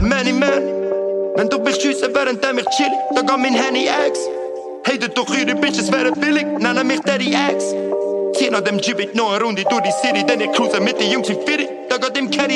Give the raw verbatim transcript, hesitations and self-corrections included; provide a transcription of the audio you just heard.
Many man. Wenn du mich schiessen, während der mich chillig, da geht mein Handy X. Hatet doch eure Bitches, wäre billig, nennen mich Daddy X. Zieh nach dem Gibbet noch eine Runde durch die City, denn ich cruise mit den Jungs wie Fitty. Da geht im Caddy